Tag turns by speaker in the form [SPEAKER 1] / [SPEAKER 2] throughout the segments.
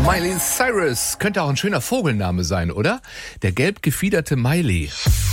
[SPEAKER 1] Miley Cyrus könnte auch ein schöner Vogelname sein, oder? Der gelb gefiederte Miley.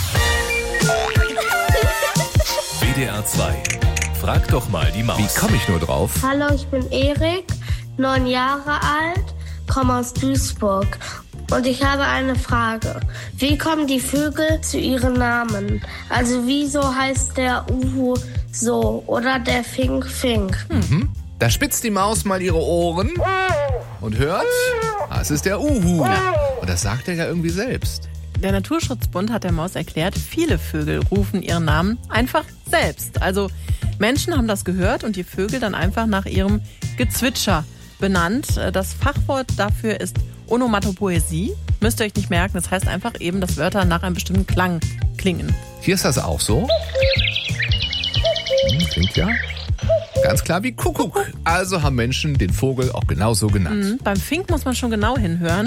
[SPEAKER 2] WDR 2. Frag doch mal die Maus.
[SPEAKER 1] Wie komme ich nur drauf?
[SPEAKER 3] Hallo, ich bin Erik, 9 Jahre alt, komme aus Duisburg. Und ich habe eine Frage. Wie kommen die Vögel zu ihren Namen? Also wieso heißt der Uhu so oder der Fink Fink?
[SPEAKER 1] Da spitzt die Maus mal ihre Ohren und hört, es ist der Uhu. Und das sagt er ja irgendwie selbst.
[SPEAKER 4] Der Naturschutzbund hat der Maus erklärt, viele Vögel rufen ihren Namen einfach selbst. Also Menschen haben das gehört und die Vögel dann einfach nach ihrem Gezwitscher benannt. Das Fachwort dafür ist Onomatopoesie. Müsst ihr euch nicht merken, das heißt einfach eben, dass Wörter nach einem bestimmten Klang klingen.
[SPEAKER 1] Hier ist das auch so. Klingt ja ganz klar wie Kuckuck. Also haben Menschen den Vogel auch genauso genannt.
[SPEAKER 4] Beim Fink muss man schon genau hinhören.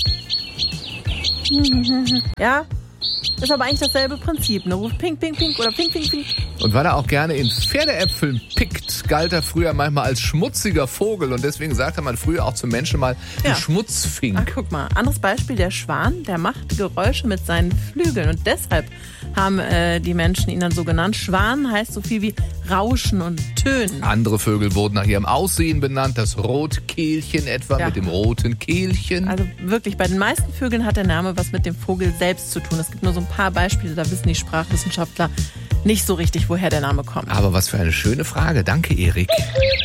[SPEAKER 4] Ja, ist aber eigentlich dasselbe Prinzip. Ne? Ruft Pink, Pink, Pink oder Pink, Pink, Pink.
[SPEAKER 1] Und weil er auch gerne in Pferdeäpfeln pickt, galt er früher manchmal als schmutziger Vogel. Und deswegen sagte man früher auch zum Menschen mal, du
[SPEAKER 4] Ja.
[SPEAKER 1] Schmutzfink.
[SPEAKER 4] Ach, guck mal, anderes Beispiel, der Schwan, der macht Geräusche mit seinen Flügeln. Und deshalb haben die Menschen ihn dann so genannt. Schwan heißt so viel wie Rauschen und Tönen.
[SPEAKER 1] Andere Vögel wurden nach ihrem Aussehen benannt. Das Rotkehlchen etwa
[SPEAKER 4] Ja.
[SPEAKER 1] mit dem roten Kehlchen.
[SPEAKER 4] Also wirklich, bei den meisten Vögeln hat der Name was mit dem Vogel selbst zu tun. Es gibt nur so ein paar Beispiele, da wissen die Sprachwissenschaftler nicht so richtig, woher der Name kommt.
[SPEAKER 1] Aber was für eine schöne Frage. Danke, Erik.